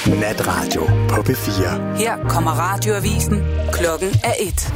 Natradio på P4. Her kommer radioavisen. Klokken er 1.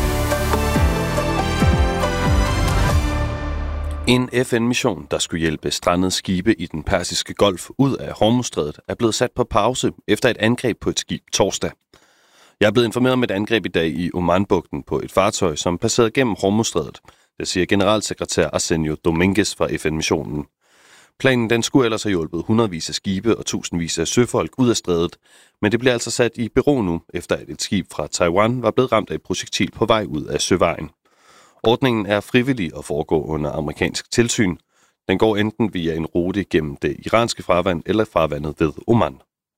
En FN-mission, der skulle hjælpe strandede skibe i den Persiske Golf ud af Hormuzstrædet, er blevet sat på pause efter et angreb på et skib torsdag. Jeg er blevet informeret om et angreb i dag i Omanbugten på et fartøj, som passerede gennem Hormuzstrædet. Det siger generalsekretær Arsenio Dominguez fra FN-missionen. Planen den skulle ellers have hjulpet hundredvis af skibe og tusindvis af søfolk ud af strædet, men det bliver altså sat i bero nu, efter at et skib fra Taiwan var blevet ramt af et projektil på vej ud af søvejen. Ordningen er frivillig og foregår under amerikansk tilsyn. Den går enten via en rute gennem det iranske farvand eller farvandet ved Oman.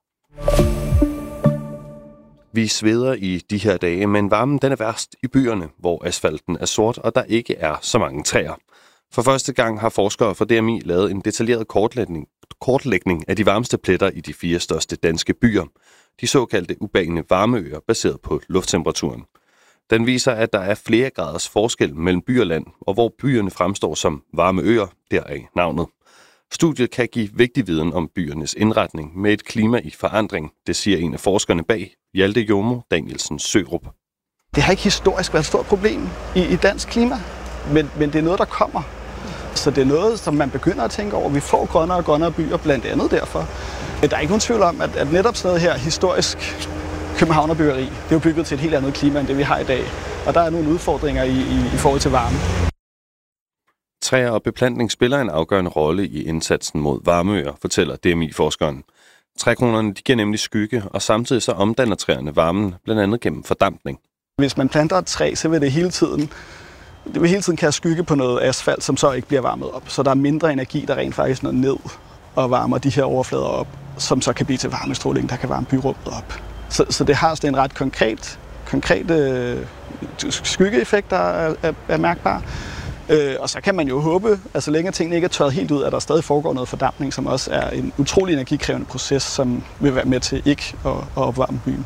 Vi sveder i de her dage, men varmen den er værst i byerne, hvor asfalten er sort og der ikke er så mange træer. For første gang har forskere fra DMI lavet en detaljeret kortlægning af de varmeste pletter i de 4 største danske byer. De såkaldte urbane varmeøer baseret på lufttemperaturen. Den viser, at der er flere graders forskel mellem by og land, og hvor byerne fremstår som varme øer, deraf navnet. Studiet kan give vigtig viden om byernes indretning med et klima i forandring, det siger en af forskerne bag, Hjalte Jomo Danielsen Sørup. Det har ikke historisk været et stort problem i dansk klima, men det er noget, der kommer. Så det er noget, som man begynder at tænke over. Vi får grønnere og grønnere byer, blandt andet derfor. Der er ikke nogen tvivl om, at netop sådan noget her historisk københavnerbyggeri, det er jo bygget til et helt andet klima, end det vi har i dag. Og der er nogle udfordringer i forhold til varme. Træer og beplantning spiller en afgørende rolle i indsatsen mod varmeøer, fortæller DMI-forskeren. Trækronerne de giver nemlig skygge, og samtidig så omdanner træerne varmen, blandt andet gennem fordampning. Hvis man planter et træ, så vil det hele tiden kaste skygge på noget asfalt, som så ikke bliver varmet op. Så der er mindre energi, der rent faktisk når ned og varmer de her overflader op, som så kan blive til varmestråling, der kan varme byrummet op. Så det har sådan en ret konkret skyggeeffekt, der er mærkbar. Og så kan man jo håbe, at så længe tingene ikke er tørret helt ud, at der stadig foregår noget fordampning, som også er en utrolig energikrævende proces, som vil være med til ikke at opvarme byen.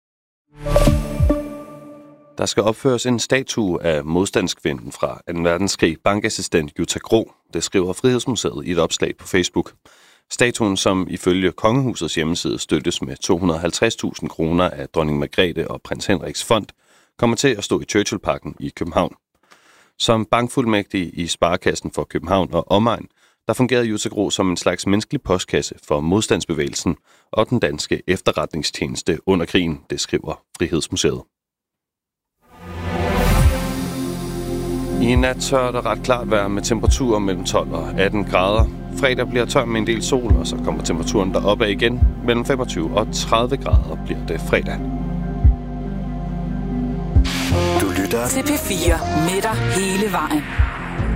Der skal opføres en statue af modstandskvinden fra 2. verdenskrig, bankassistent Jutta Gro. Det skriver Frihedsmuseet i et opslag på Facebook. Statuen, som ifølge Kongehusets hjemmeside støttes med 250.000 kroner af dronning Margrethe og prins Henriks fond, kommer til at stå i Churchillparken i København. Som bankfuldmægtig i Sparekassen for København og omegn, der fungerede Jutta Gro som en slags menneskelig postkasse for modstandsbevægelsen og den danske efterretningstjeneste under krigen, det skriver Frihedsmuseet. I nat tør der ret klart være med temperaturer mellem 12 og 18 grader. Fredag bliver tør med en del sol, og så kommer temperaturen deroppe af igen. Mellem 25 og 30 grader bliver det fredag. Du lytter til P4 med dig hele vejen.